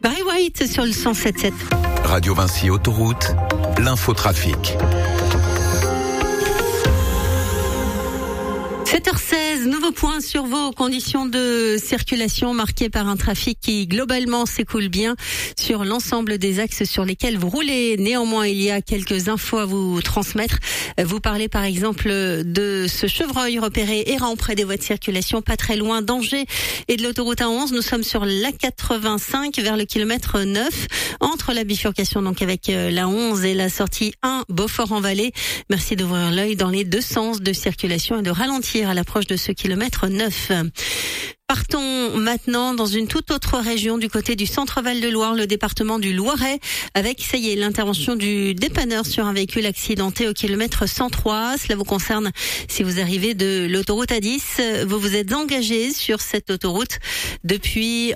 Barry White sur le 107.7. Radio Vinci Autoroute, l'infotrafic. 7h16, nouveau point sur vos conditions de circulation marquées par un trafic qui globalement s'écoule bien sur l'ensemble des axes sur lesquels vous roulez. Néanmoins, il y a quelques infos à vous transmettre. Vous parlez par exemple de ce chevreuil repéré errant près des voies de circulation, pas très loin d'Angers et de l'autoroute A11. Nous sommes sur l'A85 vers le kilomètre 9, entre la bifurcation donc avec la 11 et la sortie 1 Beaufort-en-Vallée. Merci d'ouvrir l'œil dans les deux sens de circulation et de ralentir à l'approche de ce kilomètre 9. Partons maintenant dans une toute autre région, du côté du Centre-Val de Loire, le département du Loiret, avec, ça y est, l'intervention du dépanneur sur un véhicule accidenté au kilomètre 103. Cela vous concerne si vous arrivez de l'autoroute A10. Vous vous êtes engagé sur cette autoroute depuis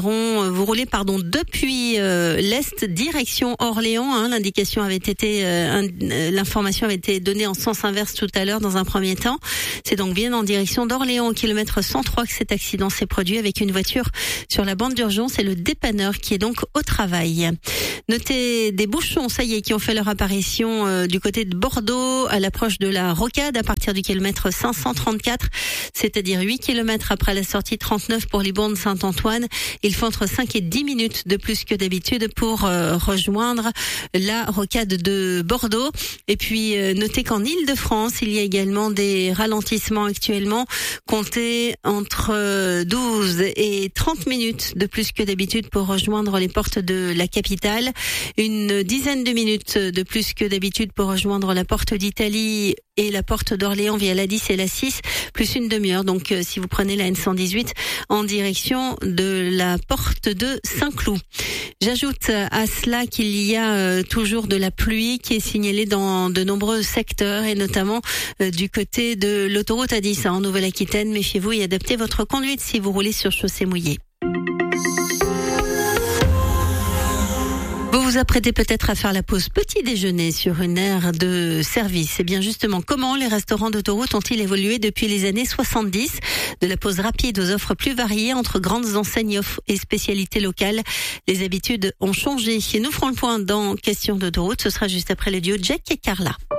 depuis l'Est, direction Orléans. L'information avait été donnée en sens inverse tout à l'heure dans un premier temps. C'est donc bien en direction d'Orléans au kilomètre 103 que cet accident s'est produit avec une voiture sur la bande d'urgence et le dépanneur qui est donc au travail. Notez des bouchons, ça y est, qui ont fait leur apparition du côté de Bordeaux à l'approche de la Rocade à partir du kilomètre 534, c'est-à-dire 8 kilomètres après la sortie 39 pour Libourne-Saint-Antoine. Il faut entre 5 et 10 minutes de plus que d'habitude pour rejoindre la Rocade de Bordeaux. Et puis notez qu'en Île-de-France, il y a également des ralentissements actuellement. Comptez entre 12 et 30 minutes de plus que d'habitude pour rejoindre les portes de la capitale. Une dizaine de minutes de plus que d'habitude pour rejoindre la porte d'Italie et la porte d'Orléans via la 10 et la 6, plus une demi-heure. Donc si vous prenez la N118 en direction de la porte de Saint-Cloud. J'ajoute à cela qu'il y a toujours de la pluie qui est signalée dans de nombreux secteurs et notamment du côté de l'autoroute A10 en Nouvelle-Aquitaine. Méfiez-vous et adaptez votre conduite si vous roulez sur chaussée mouillée. Vous vous apprêtez peut-être à faire la pause petit déjeuner sur une aire de service. Et bien justement, comment les restaurants d'autoroute ont-ils évolué depuis les années 70 ? De la pause rapide aux offres plus variées entre grandes enseignes et spécialités locales, les habitudes ont changé. Et nous ferons le point dans Question d'autoroute. Ce sera juste après le duo Jack et Carla.